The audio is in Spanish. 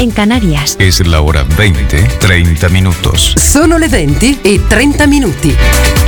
en Canarias. Es la hora 20:30. Sono le 20:30.